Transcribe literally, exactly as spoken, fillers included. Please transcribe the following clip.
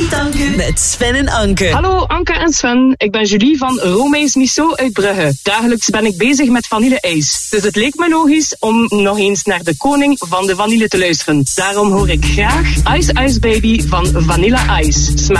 Niet Anke met Sven en Anke. Hallo Anke en Sven, ik ben Julie van Romeins Miso uit Brugge. Dagelijks ben ik bezig met vanille-ijs. Dus het leek me logisch om nog eens naar de koning van de vanille te luisteren. Daarom hoor ik graag Ice Ice Baby van Vanilla Ice. Smaakt